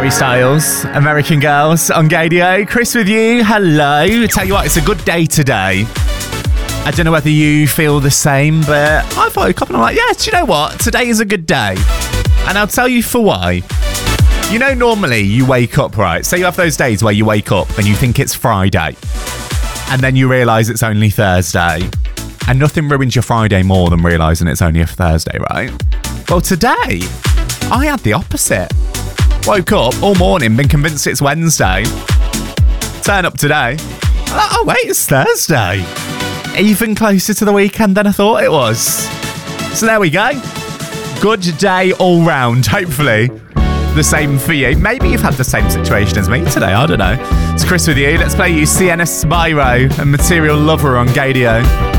Harry Styles, American Girls on Gadio. Chris with you. Hello. Tell you what, it's a good day today. I don't know whether you feel the same, but I woke up and I'm like, yeah, do you know what? Today is a good day. And I'll tell you for why. You know, normally you wake up, right? Say you have those days where you wake up and you think it's Friday. And then you realise it's only Thursday. And nothing ruins your Friday more than realising it's only a Thursday, right? Well, today, I had the opposite. Woke up all morning, been convinced it's Wednesday. Turn up today. Oh, wait, it's Thursday. Even closer to the weekend than I thought it was. So there we go. Good day all round, hopefully. The same for you. Maybe you've had the same situation as me today, I don't know. It's Chris with you. Let's play you Sienna Spyro and Material Lover on Gadio.